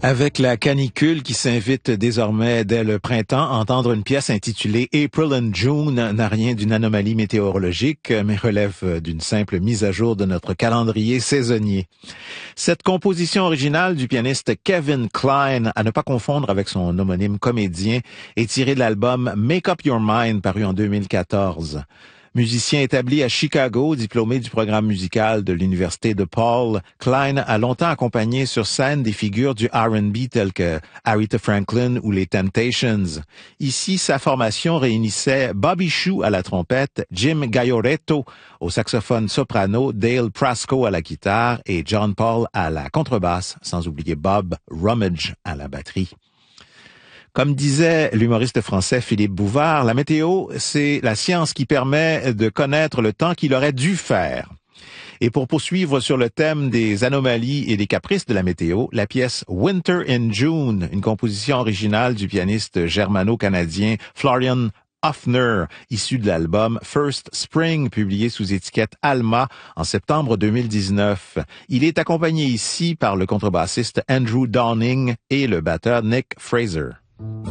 Avec la canicule qui s'invite désormais dès le printemps, entendre une pièce intitulée April and June n'a rien d'une anomalie météorologique, mais relève d'une simple mise à jour de notre calendrier saisonnier. Cette composition originale du pianiste Kevin Kline, à ne pas confondre avec son homonyme comédien, est tirée de l'album Make Up Your Mind, paru en 2014. Musicien établi à Chicago, diplômé du programme musical de l'Université de Paul, Kline a longtemps accompagné sur scène des figures du R&B telles que Aretha Franklin ou les Temptations. Ici, sa formation réunissait Bobby Shue à la trompette, Jim Gaioretto au saxophone soprano, Dale Prasko à la guitare et John Paul à la contrebasse, sans oublier Bob Rummage à la batterie. Comme disait l'humoriste français Philippe Bouvard, la météo, c'est la science qui permet de connaître le temps qu'il aurait dû faire. Et pour poursuivre sur le thème des anomalies et des caprices de la météo, la pièce Winter in June, une composition originale du pianiste germano-canadien Florian Hoffner, issu de l'album First Spring, publié sous étiquette Alma en septembre 2019. Il est accompagné ici par le contrebassiste Andrew Downing et le batteur Nick Fraser.